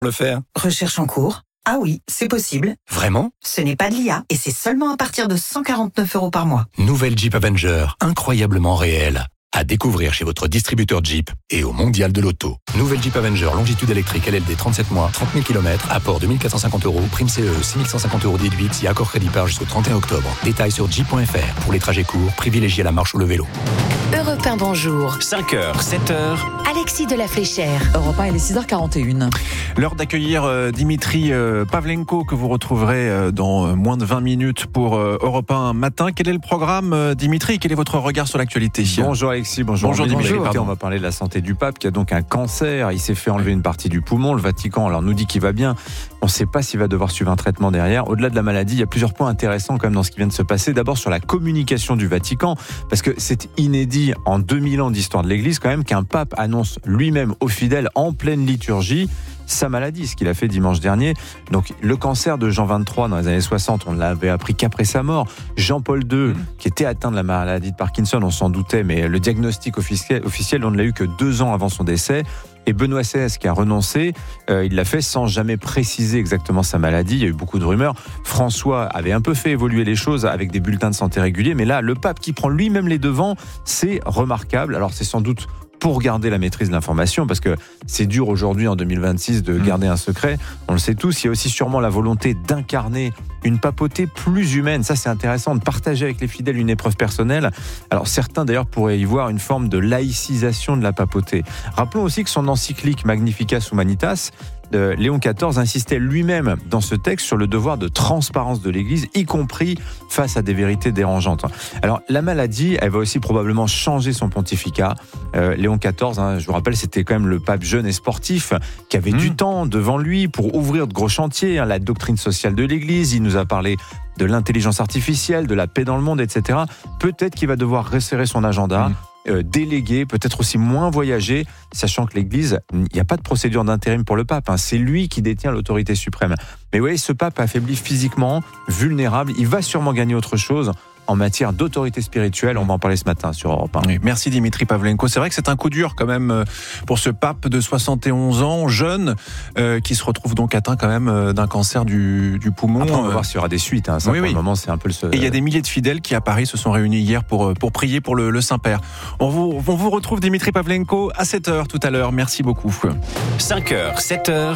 le faire. Recherche en cours. Ah oui, c'est possible. Vraiment? Ce n'est pas de l'IA et c'est seulement à partir de 149 € par mois. Nouvelle Jeep Avenger, incroyablement réelle. À découvrir chez votre distributeur Jeep et au Mondial de l'Auto. Nouvelle Jeep Avenger, longitude électrique LLD 37 mois, 30 000 km, apport 2450 €, prime CE, 6150 € déduite si accord crédit par jusqu'au 31 octobre. Détails sur jeep.fr. Pour les trajets courts, privilégiez la marche ou le vélo. Europe 1, bonjour. 5h, 7h. Alexis de la Fléchère. Europe 1, il est 6h41. L'heure d'accueillir Dimitri Pavlenko que vous retrouverez dans moins de 20 minutes pour Europe 1 matin. Quel est le programme, Dimitri? Quel est votre regard sur l'actualité? Bonjour Alexis, bonjour Dimitri. On va parler de la santé du pape qui a donc un cancer. Il s'est fait enlever une partie du poumon. Le Vatican alors nous dit qu'il va bien. On ne sait pas s'il va devoir suivre un traitement derrière. Au-delà de la maladie, il y a plusieurs points intéressants quand même dans ce qui vient de se passer. D'abord sur la communication du Vatican, parce que c'est inédit en 2000 ans d'histoire de l'Église quand même qu'un pape annonce lui-même aux fidèles en pleine liturgie sa maladie, ce qu'il a fait dimanche dernier. Donc le cancer de Jean XXIII dans les années 60, on ne l'avait appris qu'après sa mort. Jean-Paul II, qui était atteint de la maladie de Parkinson, on s'en doutait, mais le diagnostic officiel, on ne l'a eu que 2 ans avant son décès. Et Benoît XVI qui a renoncé, il l'a fait sans jamais préciser exactement sa maladie. Il y a eu beaucoup de rumeurs. François avait un peu fait évoluer les choses avec des bulletins de santé réguliers, mais là, le pape qui prend lui-même les devants, c'est remarquable. Alors c'est sans doute pour garder la maîtrise de l'information, parce que c'est dur aujourd'hui en 2026 de garder un secret, on le sait tous. Il y a aussi sûrement la volonté d'incarner une papauté plus humaine. Ça c'est intéressant, de partager avec les fidèles une épreuve personnelle. Alors certains d'ailleurs pourraient y voir une forme de laïcisation de la papauté. Rappelons aussi que son encyclique Magnificat Humanitas, Léon XIV insistait lui-même dans ce texte sur le devoir de transparence de l'Église, y compris face à des vérités dérangeantes. Alors la maladie, elle va aussi probablement changer son pontificat. Léon XIV, je vous rappelle, c'était quand même le pape jeune et sportif qui avait du temps devant lui pour ouvrir de gros chantiers, la doctrine sociale de l'Église. Il nous a parlé de l'intelligence artificielle, de la paix dans le monde, etc. Peut-être qu'il va devoir resserrer son agenda. Déléguer, peut-être aussi moins voyager, sachant que l'Église, il n'y a pas de procédure d'intérim pour le pape, c'est lui qui détient l'autorité suprême. Mais oui, ce pape affaibli physiquement, vulnérable, il va sûrement gagner autre chose en matière d'autorité spirituelle. On va en parler ce matin sur Europe 1. Oui, merci Dimitri Pavlenko. C'est vrai que c'est un coup dur quand même pour ce pape de 71 ans, jeune, qui se retrouve donc atteint quand même d'un cancer du poumon. Après, on va voir s'il y aura des suites. Ça, oui, pour le moment, c'est un peu le seul. Et il y a des milliers de fidèles qui à Paris se sont réunis hier pour prier pour le Saint-Père. On vous retrouve Dimitri Pavlenko à 7h tout à l'heure. Merci beaucoup. 5h, 7h.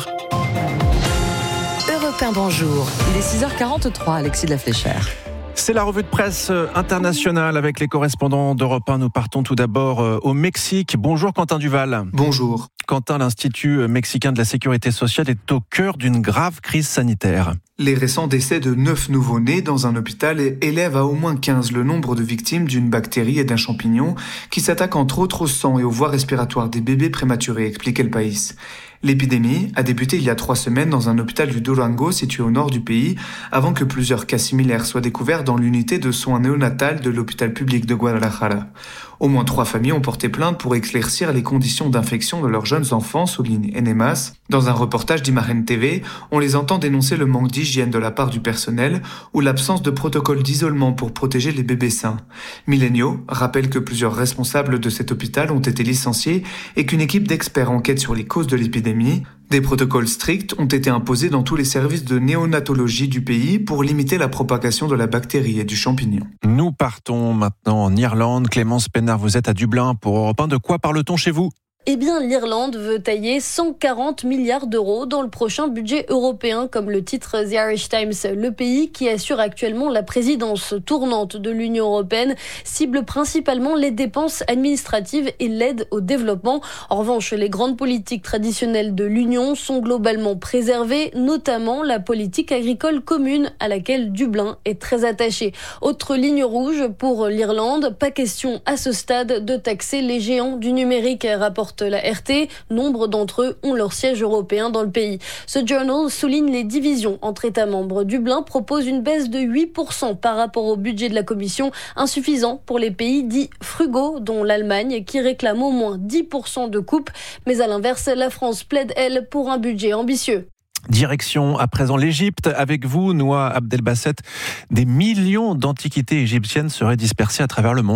Europe 1, bonjour. Il est 6h43, Alexis de la Fléchère. C'est la revue de presse internationale avec les correspondants d'Europe 1. Nous partons tout d'abord au Mexique. Bonjour Quentin Duval. Bonjour. Quentin, l'Institut mexicain de la sécurité sociale est au cœur d'une grave crise sanitaire. Les récents décès de 9 nouveau-nés dans un hôpital élèvent à au moins 15 le nombre de victimes d'une bactérie et d'un champignon qui s'attaque entre autres au sang et aux voies respiratoires des bébés prématurés, explique El País. L'épidémie a débuté il y a 3 semaines dans un hôpital du Durango situé au nord du pays, avant que plusieurs cas similaires soient découverts dans l'unité de soins néonatales de l'hôpital public de Guadalajara. Au moins 3 familles ont porté plainte pour éclaircir les conditions d'infection de leurs jeunes enfants, souligne NMAS. Dans un reportage d'Imagen TV, on les entend dénoncer le manque d'hygiène de la part du personnel ou l'absence de protocole d'isolement pour protéger les bébés sains. Milenio rappelle que plusieurs responsables de cet hôpital ont été licenciés et qu'une équipe d'experts enquête sur les causes de l'épidémie. Des protocoles stricts ont été imposés dans tous les services de néonatologie du pays pour limiter la propagation de la bactérie et du champignon. Nous partons maintenant en Irlande. Clémence Pénard, vous êtes à Dublin pour Europe 1. De quoi parle-t-on chez vous ? Eh bien, l'Irlande veut tailler 140 milliards d'euros dans le prochain budget européen, comme le titre The Irish Times. Le pays, qui assure actuellement la présidence tournante de l'Union européenne, cible principalement les dépenses administratives et l'aide au développement. En revanche, les grandes politiques traditionnelles de l'Union sont globalement préservées, notamment la politique agricole commune à laquelle Dublin est très attaché. Autre ligne rouge pour l'Irlande, pas question à ce stade de taxer les géants du numérique, rapporte la RT. Nombre d'entre eux ont leur siège européen dans le pays. Ce journal souligne les divisions entre États membres. Dublin propose une baisse de 8% par rapport au budget de la Commission, insuffisant pour les pays dits frugaux, dont l'Allemagne, qui réclame au moins 10% de coupe. Mais à l'inverse, la France plaide, elle, pour un budget ambitieux. Direction à présent l'Égypte. Avec vous, Noa Abdelbasset, des millions d'antiquités égyptiennes seraient dispersées à travers le monde.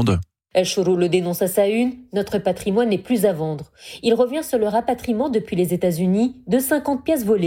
El Choro le dénonce à sa une, notre patrimoine n'est plus à vendre. Il revient sur le rapatriement depuis les États-Unis de 50 pièces volées